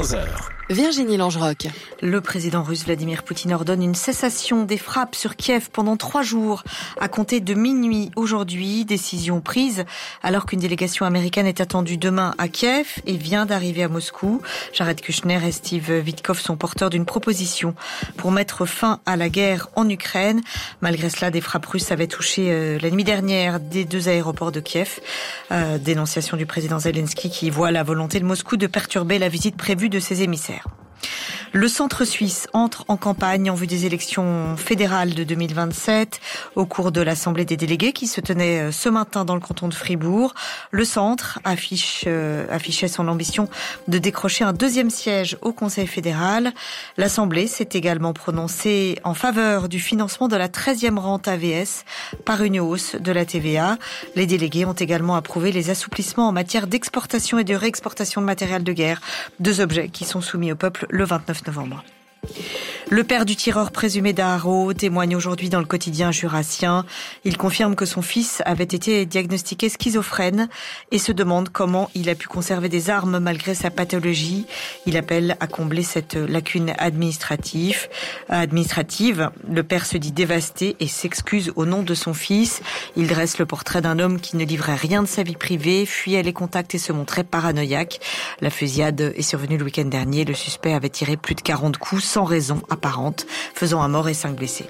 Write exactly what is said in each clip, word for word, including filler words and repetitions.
quatorze heures. Virginie Langeroc. Le président russe Vladimir Poutine ordonne une cessation des frappes sur Kiev pendant trois jours, à compter de minuit aujourd'hui. Décision prise alors qu'une délégation américaine est attendue demain à Kiev et vient d'arriver à Moscou. Jared Kushner et Steve Witkoff sont porteurs d'une proposition pour mettre fin à la guerre en Ukraine. Malgré cela, des frappes russes avaient touché euh, la nuit dernière des deux aéroports de Kiev. Euh, dénonciation du président Zelensky qui voit la volonté de Moscou de perturber la visite prévue de ses émissaires. Le centre suisse entre en campagne en vue des élections fédérales de deux mille vingt-sept. Au cours de l'Assemblée des délégués qui se tenait ce matin dans le canton de Fribourg, le centre affiche, euh, affichait son ambition de décrocher un deuxième siège au Conseil fédéral. L'Assemblée s'est également prononcée en faveur du financement de la treizième rente A V S par une hausse de la T V A. Les délégués ont également approuvé les assouplissements en matière d'exportation et de réexportation de matériel de guerre, deux objets qui sont soumis au peuple le vingt-neuf novembre. Le père du tireur présumé d'Aarau témoigne aujourd'hui dans le quotidien jurassien. Il confirme que son fils avait été diagnostiqué schizophrène et se demande comment il a pu conserver des armes malgré sa pathologie. Il appelle à combler cette lacune administrative. administrative. Le père se dit dévasté et s'excuse au nom de son fils. Il dresse le portrait d'un homme qui ne livrait rien de sa vie privée, fuyait les contacts et se montrait paranoïaque. La fusillade est survenue le week-end dernier. Le suspect avait tiré plus de quarante coups sans raison apparente, faisant un mort et cinq blessés.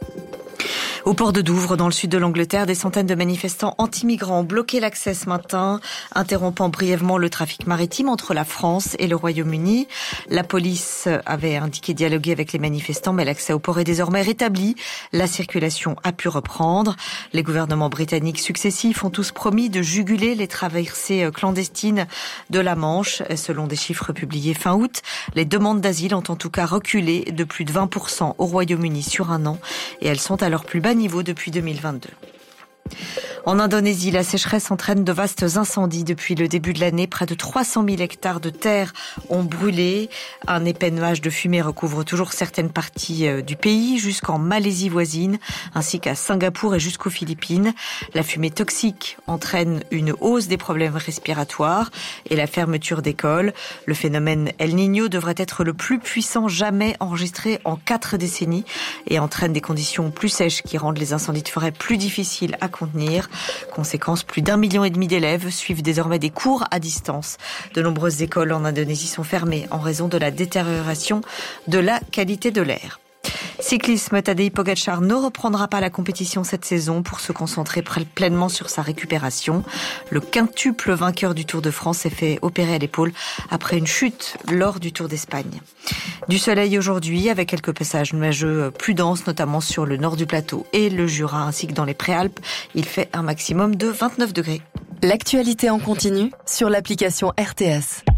Au port de Douvres, dans le sud de l'Angleterre, des centaines de manifestants anti-migrants ont bloqué l'accès ce matin, interrompant brièvement le trafic maritime entre la France et le Royaume-Uni. La police avait indiqué dialoguer avec les manifestants, mais l'accès au port est désormais rétabli. La circulation a pu reprendre. Les gouvernements britanniques successifs ont tous promis de juguler les traversées clandestines de la Manche. Selon des chiffres publiés fin août, les demandes d'asile ont en tout cas reculé de plus de vingt pour cent au Royaume-Uni sur un an et elles sont à leur plus bas niveau depuis deux mille vingt-deux. En Indonésie, la sécheresse entraîne de vastes incendies depuis le début de l'année. Près de trois cent mille hectares de terre ont brûlé. Un épais nuage de fumée recouvre toujours certaines parties du pays, jusqu'en Malaisie voisine, ainsi qu'à Singapour et jusqu'aux Philippines. La fumée toxique entraîne une hausse des problèmes respiratoires et la fermeture d'écoles. Le phénomène El Niño devrait être le plus puissant jamais enregistré en quatre décennies et entraîne des conditions plus sèches qui rendent les incendies de forêt plus difficiles à contenir. Conséquence, plus d'un million et demi d'élèves suivent désormais des cours à distance. De nombreuses écoles en Indonésie sont fermées en raison de la détérioration de la qualité de l'air. Cyclisme, Tadej Pogačar ne reprendra pas la compétition cette saison pour se concentrer pleinement sur sa récupération. Le quintuple vainqueur du Tour de France s'est fait opérer à l'épaule après une chute lors du Tour d'Espagne. Du soleil aujourd'hui avec quelques passages nuageux plus denses, notamment sur le nord du plateau et le Jura ainsi que dans les Préalpes. Il fait un maximum de vingt-neuf degrés. L'actualité en continu sur l'application R T S.